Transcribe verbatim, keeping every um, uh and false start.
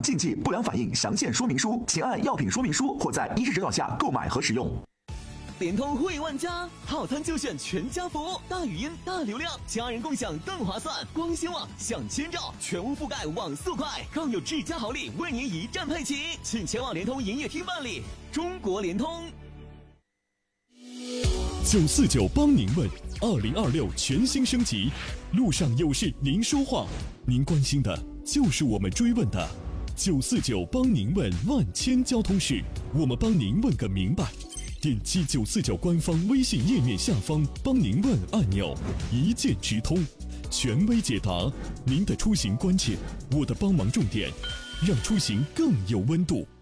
禁忌、不良反应详见说明书，请按药品说明书或在医师指导下购买和使用。 联通惠万家，套餐就选全家福，大语音、大流量，家人共享更划算。光纤网享千兆，全屋覆盖网速快，更有智家好礼为您一站配齐，请前往联通营业厅办理。中国联通。 九四九帮您问，二零二六全新升级，路上有事您说话，您关心的就是我们追问的。九四九帮您问万千交通事，我们帮您问个明白。点击九四九官方微信页面下方帮您问按钮，一键直通，权威解答您的出行关键，我的帮忙重点，让出行更有温度。